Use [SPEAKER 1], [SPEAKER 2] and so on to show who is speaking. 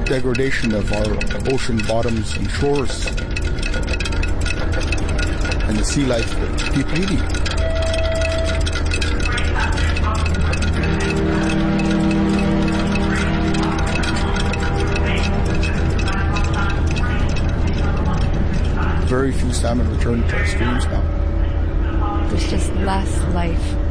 [SPEAKER 1] degradation of our ocean bottoms and shores, and the sea life that keep eating. Very few salmon return to our streams now.
[SPEAKER 2] There's just less life